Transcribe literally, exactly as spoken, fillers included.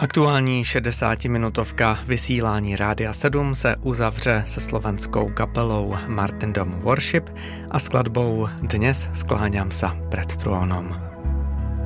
Aktuální šedesátiminutovka vysílání Rádia sedm se uzavře se slovenskou kapelou Martyrdom Worship a skladbou Dnes skláňam sa pred trónom.